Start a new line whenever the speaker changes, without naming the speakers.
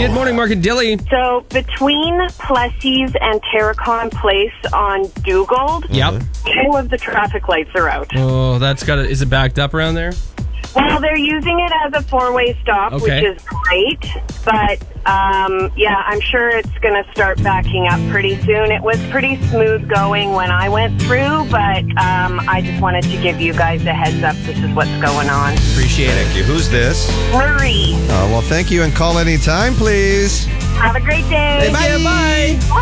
Good morning, Mark and Dilly.
So between Plessis and Terracon Place on Dugald,
Yep.
2 of the traffic lights are out.
Oh, is it backed up around there?
Well, they're using it as a 4-way stop,
Okay.
which is great. But, I'm sure it's going to start backing up pretty soon. It was pretty smooth going when I went through, but I just wanted to give you guys a heads up. This is what's going on.
Appreciate it.
Thank you. Who's this?
Marie,
Well, thank you, and call anytime, please.
have a great day.
Bye.
Bye.